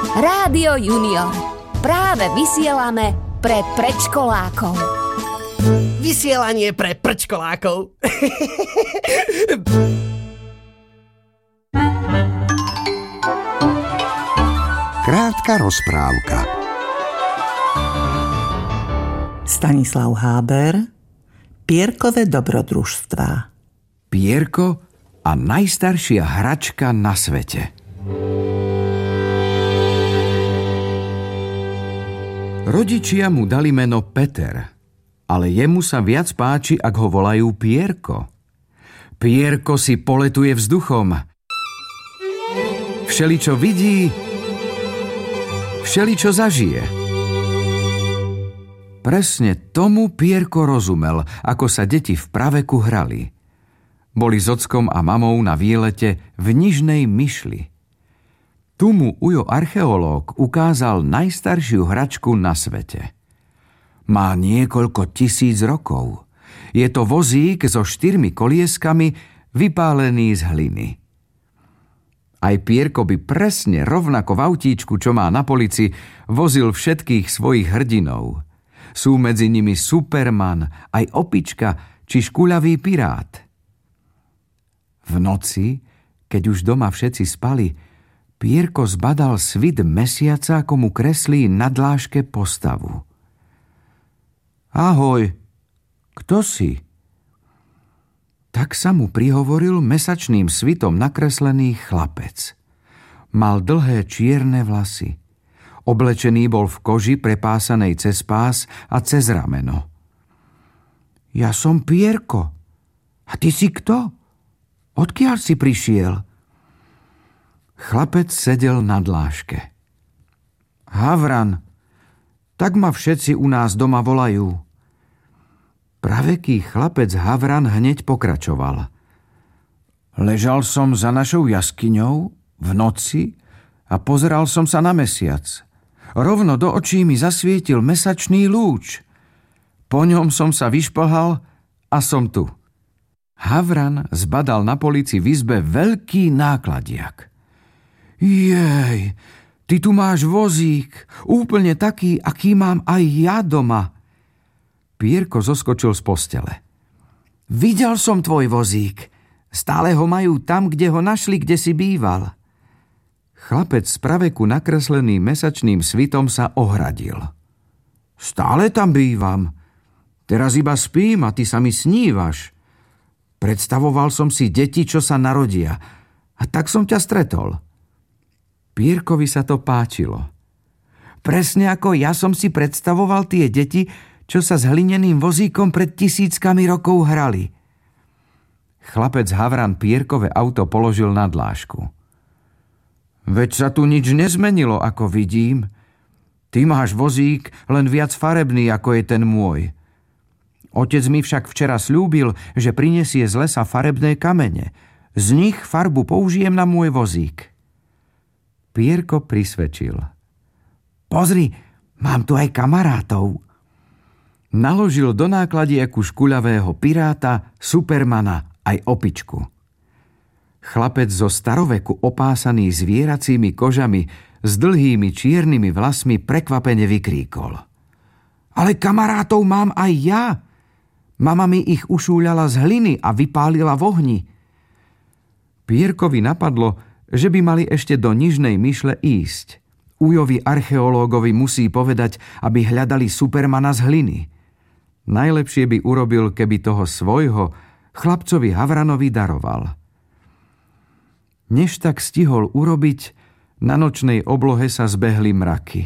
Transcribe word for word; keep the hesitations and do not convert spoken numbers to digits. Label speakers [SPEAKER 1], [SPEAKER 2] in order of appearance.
[SPEAKER 1] Rádio Junior. Práve vysielame pre predškolákov.
[SPEAKER 2] Vysielanie pre prčkolákov.
[SPEAKER 3] Krátka rozprávka.
[SPEAKER 4] Stanislav Háber, Pierkové dobrodružstvá.
[SPEAKER 5] Pierko a najstaršia hračka na svete. Rodičia mu dali meno Peter, ale jemu sa viac páči, ak ho volajú Pierko. Pierko si poletuje vzduchom. Všeličo vidí, všeličo zažije. Presne tomu Pierko rozumel, ako sa deti v praveku hrali. Boli s ockom a mamou na výlete v Nižnej Myšli. Tu mu Ujo archeológ ukázal najstaršiu hračku na svete. Má niekoľko tisíc rokov. Je to vozík so štyrmi kolieskami, vypálený z hliny. Aj Pierko by presne rovnako v autíčku, čo má na polici, vozil všetkých svojich hrdinov. Sú medzi nimi Superman, aj opička či škuľavý pirát. V noci, keď už doma všetci spali, Pierko zbadal svit mesiaca, ako mu kreslí na dláške postavu. Ahoj, kto si? Tak sa mu prihovoril mesačným svitom nakreslený chlapec. Mal dlhé čierne vlasy. Oblečený bol v koži prepásanej cez pás a cez rameno. Ja som Pierko. A ty si kto? Odkiaľ si prišiel? Chlapec sedel na dláške. Havran, tak ma všetci u nás doma volajú. Praveký chlapec Havran hneď pokračoval. Ležal som za našou jaskyňou v noci a pozeral som sa na mesiac. Rovno do očí mi zasvietil mesačný lúč. Po ňom som sa vyšplhal a som tu. Havran zbadal na polici v izbe veľký nákladiak. Jej, ty tu máš vozík, úplne taký, aký mám aj ja doma. Pierko zoskočil z postele. Videl som tvoj vozík. Stále ho majú tam, kde ho našli, kde si býval. Chlapec z praveku nakreslený mesačným svitom sa ohradil. Stále tam bývam. Teraz iba spím a ty sa mi snívaš. Predstavoval som si deti, čo sa narodia. A tak som ťa stretol. Pierkovi sa to páčilo. Presne ako ja som si predstavoval tie deti, čo sa s hlineným vozíkom pred tisíckami rokov hrali. Chlapec Havran Pierkové auto položil na dlášku. Veď sa tu nič nezmenilo, ako vidím. Ty máš vozík len viac farebný, ako je ten môj. Otec mi však včera sľúbil, že prinesie z lesa farebné kamene. Z nich farbu použijem na môj vozík. Pierko prisvedčil. Pozri, mám tu aj kamarátov. Naložil do nákladiaku škuľavého piráta, Supermana aj opičku. Chlapec zo staroveku opásaný zvieracími kožami s dlhými čiernymi vlasmi prekvapene vykríkol. Ale kamarátov mám aj ja. Mama mi ich ušúľala z hliny a vypálila v ohni. Pierkovi napadlo, že by mali ešte do Nižnej Myšle ísť. Ujovi archeológovi musí povedať, aby hľadali Supermana z hliny. Najlepšie by urobil, keby toho svojho chlapcovi Havranovi daroval. Než tak stihol urobiť, na nočnej oblohe sa zbehli mraky.